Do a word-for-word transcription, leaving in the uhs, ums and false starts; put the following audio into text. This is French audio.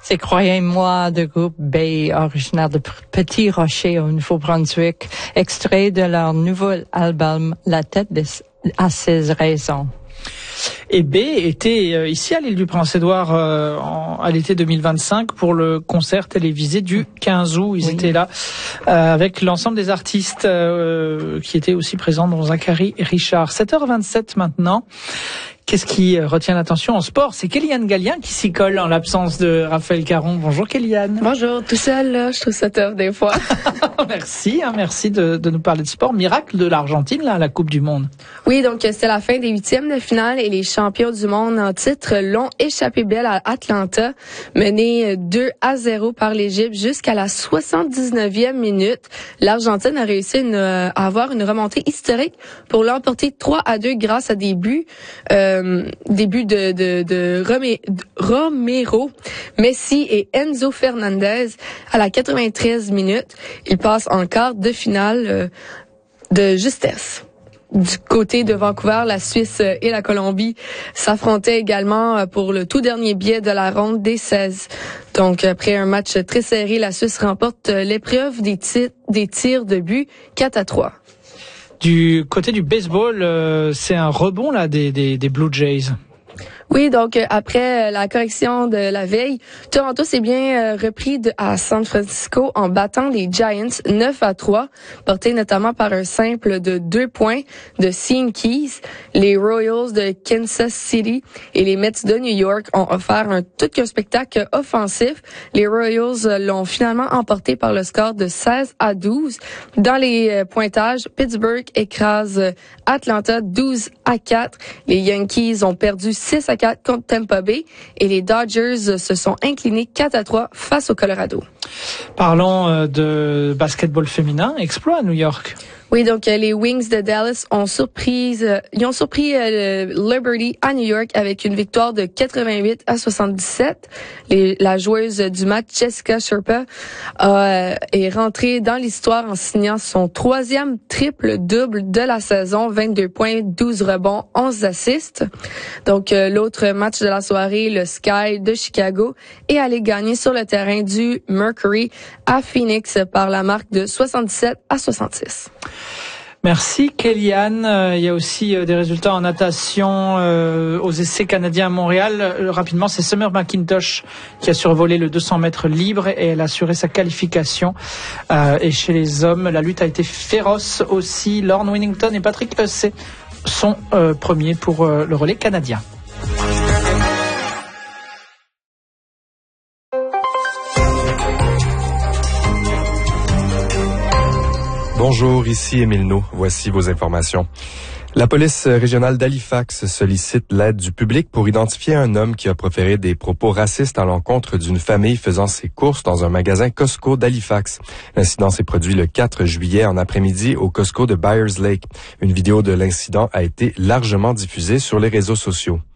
C'est Croyez-moi de groupe B, originaire de Petit Rocher au Nouveau-Brunswick, extrait de leur nouvel album La tête à ses raisons. Et B était euh, ici à l'île du Prince-Édouard euh, en, à l'été deux mille vingt-cinq pour le concert télévisé du quinze août. Ils oui. étaient là euh, avec l'ensemble des artistes euh, qui étaient aussi présents, dont Zachary Richard. sept heures vingt-sept maintenant. Qu'est-ce qui retient l'attention en sport? C'est Kéliane Gallien qui s'y colle en l'absence de Raphaël Caron. Bonjour Kéliane. Bonjour, tout seul là, je trouve ça tough des fois. Merci, hein, merci de, de nous parler de sport. Miracle de l'Argentine là, à la Coupe du Monde. Oui, donc c'est la fin des huitièmes de finale et les champions du monde en titre l'ont échappé belle à Atlanta, menés deux à zéro par l'Égypte jusqu'à la soixante-dix-neuvième minute. L'Argentine a réussi une, à avoir une remontée historique pour l'emporter trois à deux grâce à des buts. Euh, Début de, de, de Romero, Messi et Enzo Fernandez à la quatre-vingt-treize minutes. Ils passent en quart de finale de justesse. Du côté de Vancouver, la Suisse et la Colombie s'affrontaient également pour le tout dernier billet de la ronde des seize. Donc, après un match très serré, la Suisse remporte l'épreuve des, tir- des tirs de but quatre à trois. Du côté du baseball, euh, c'est un rebond là des, des, des Blue Jays. Oui, donc après la correction de la veille, Toronto s'est bien repris de, à San Francisco en battant les Giants neuf à trois, porté notamment par un simple de deux points de Sean Keys. Les Royals de Kansas City et les Mets de New York ont offert un tout qu'un spectacle offensif. Les Royals l'ont finalement emporté par le score de seize à douze. Dans les pointages, Pittsburgh écrase Atlanta douze à quatre. Les Yankees ont perdu six à quatre contre Tampa Bay et les Dodgers se sont inclinés quatre à trois face au Colorado. Parlons de basketball féminin, exploit à New York. Oui, donc euh, les Wings de Dallas ont surpris, euh, ils ont surpris euh, Liberty à New York avec une victoire de quatre-vingt-huit à soixante-dix-sept. Les, la joueuse du match, Jessica Sherpa, euh, est rentrée dans l'histoire en signant son troisième triple-double de la saison, vingt-deux points, douze rebonds, onze assists. Donc euh, l'autre match de la soirée, le Sky de Chicago, est allé gagner sur le terrain du Mercury à Phoenix par la marque de soixante-dix-sept à soixante-six. Merci Kéliane. Euh, il y a aussi euh, des résultats en natation euh, aux essais canadiens à Montréal. Euh, rapidement, c'est Summer McIntosh qui a survolé le deux cents mètres libre et elle a assuré sa qualification. Euh, et chez les hommes, la lutte a été féroce aussi. Lorne Winnington et Patrick Hessé sont euh, premiers pour euh, le relais canadien. Bonjour, ici Émile No. Voici vos informations. La police régionale d'Halifax sollicite l'aide du public pour identifier un homme qui a proféré des propos racistes à l'encontre d'une famille faisant ses courses dans un magasin Costco d'Halifax. L'incident s'est produit le quatre juillet en après-midi au Costco de Byers Lake. Une vidéo de l'incident a été largement diffusée sur les réseaux sociaux.